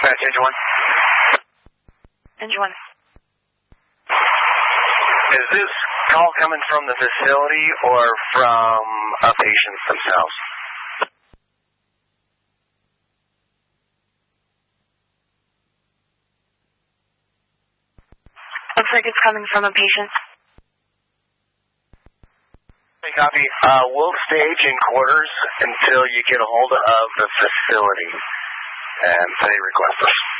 Dispatch, Engine 1. Engine 1. Is this call coming from the facility or from patients themselves? Looks like it's coming from a patient. Hey, copy. We'll stage in quarters until you get a hold of the facility and say request us.